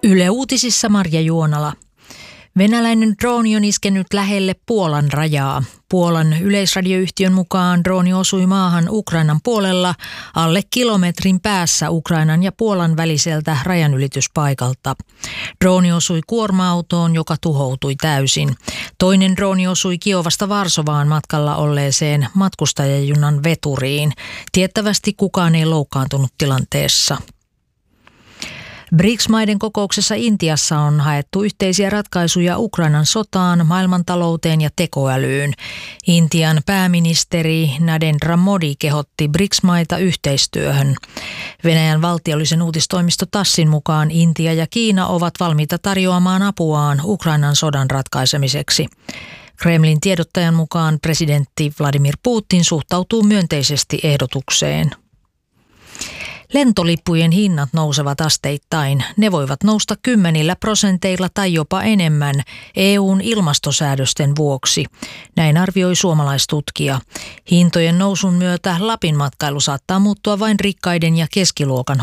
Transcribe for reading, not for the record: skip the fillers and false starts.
Yle Uutisissa Marja Juonala. Venäläinen drooni on iskenyt lähelle Puolan rajaa. Puolan yleisradioyhtiön mukaan drooni osui maahan Ukrainan puolella alle kilometrin päässä Ukrainan ja Puolan väliseltä rajanylityspaikalta. Drooni osui kuorma-autoon, joka tuhoutui täysin. Toinen drooni osui Kiovasta Varsovaan matkalla olleeseen matkustajajunan veturiin. Tiettävästi kukaan ei loukkaantunut tilanteessa. BRICS-maiden kokouksessa Intiassa on haettu yhteisiä ratkaisuja Ukrainan sotaan, maailmantalouteen ja tekoälyyn. Intian pääministeri Narendra Modi kehotti BRICS-maita yhteistyöhön. Venäjän valtiollisen uutistoimisto TASSin mukaan Intia ja Kiina ovat valmiita tarjoamaan apuaan Ukrainan sodan ratkaisemiseksi. Kremlin tiedottajan mukaan presidentti Vladimir Putin suhtautuu myönteisesti ehdotukseen. Lentolippujen hinnat nousevat asteittain. Ne voivat nousta 10% tai jopa enemmän EU:n ilmastosäädösten vuoksi. Näin arvioi suomalaistutkija. Hintojen nousun myötä Lapin matkailu saattaa muuttua vain rikkaiden ja keskiluokan